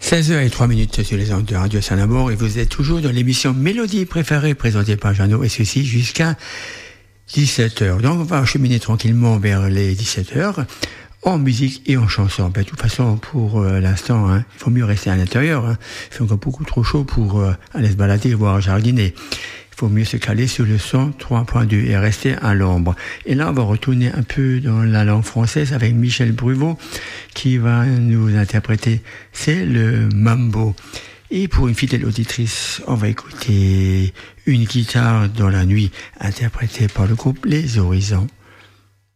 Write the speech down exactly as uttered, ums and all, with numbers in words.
seize heures zéro trois sur les ondes de Radio Saint-Amour et vous êtes toujours dans l'émission Mélodie préférée présentée par Jeannot et ceci jusqu'à dix-sept heures. Donc on va cheminer tranquillement vers les dix-sept heures en musique et en chanson. Ben, de toute façon, pour euh, l'instant, hein, il faut mieux rester à l'intérieur. Hein. Il fait encore beaucoup trop chaud pour euh, aller se balader, voire jardiner. Il faut mieux se caler sur le cent trois point deux et rester à l'ombre. Et là, on va retourner un peu dans la langue française avec Michel Bruvot qui va nous interpréter. C'est le mambo. Et pour une fidèle auditrice, on va écouter une guitare dans la nuit interprétée par le groupe Les Horizons.